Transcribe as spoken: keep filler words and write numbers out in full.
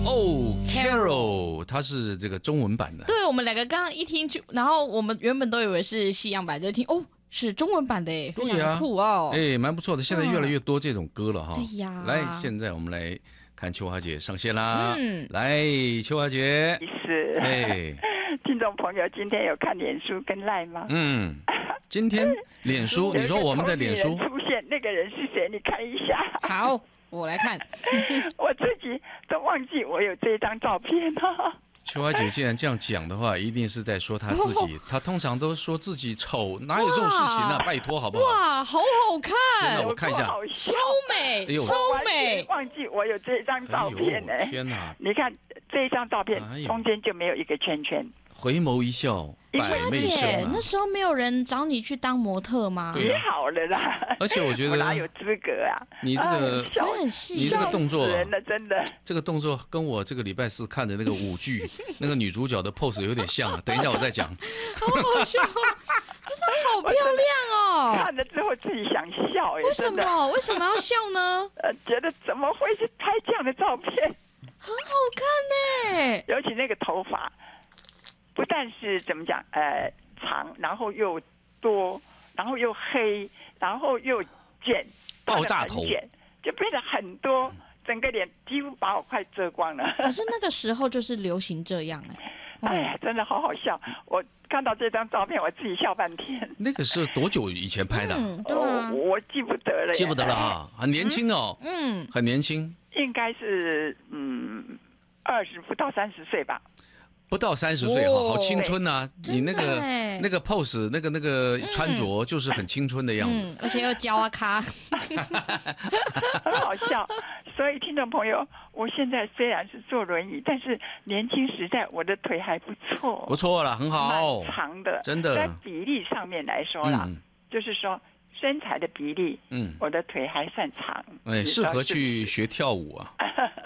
哦 ，Carol， 它是这个中文版的。 对，我们两个刚刚一听就，然后我们原本都以为是西洋版，就听哦是中文版的耶，非常酷哦。 哎，蛮不错的，现在越来越多这种歌了哈。 对呀。 来，现在我们来看秋华姐上线啦。 嗯。 来，秋华姐。 是。 哎。 听众朋友，今天有看脸书跟赖吗？ 嗯。今天脸书，你说我们的脸书出现那个人是谁？你看一下。 好，我来看。 我自己都忘记我有这张照片了。 秋华姐既然这样讲的话，一定是在说她自己。她通常都说自己丑，哪有这种事情啊？拜托好不好？ 哇，好好看！ 真的，我看一下， 超美， 哎呦， 超美！ 忘记我有这张照片呢。 天哪！ 你看这一张照片，中间就没有一个圈圈。 回眸一笑，百媚生啊！ 那时候没有人找你去当模特吗？ 你好了啦！ 而且我觉得我哪有资格啊？ 你这个，你这个动作， 人了真的。 这个动作跟我这个礼拜四看的那个舞剧那个女主角的 pose 有点像啊。等一下我再讲。 好好笑，真的好漂亮哦！ 看了之后自己想笑哎。 为什么？为什么要笑呢？ 呃，觉得怎么会是拍这样的照片？ 很好看呢， 尤其那个头发。不但是怎么讲，呃，长，然后又多，然后又黑，然后又卷， 爆炸头， 就变得很多，整个脸几乎把我快遮光了。 可是那个时候就是流行这样哎，哎呀，真的好好笑！我看到这张照片，我自己笑半天。 那个是多久以前拍的？ 嗯，对啊， 哦，我记不得了， 记不得了啊，很年轻哦， 嗯， 很年轻， 应该是嗯二十不到三十岁吧。 不到三十岁哈，好青春呐！你那个那个 pose， 那个那个穿着就是很青春的样子， 嗯，而且又娇啊咖， 很好笑。所以听众朋友，我现在虽然是坐轮椅，但是年轻时代我的腿还不错， 不错了，很好， 蛮长的， 真的。 在比例上面来说啦， 嗯、 就是说身材的比例， 嗯， 我的腿还算长， 哎，适合去学跳舞啊。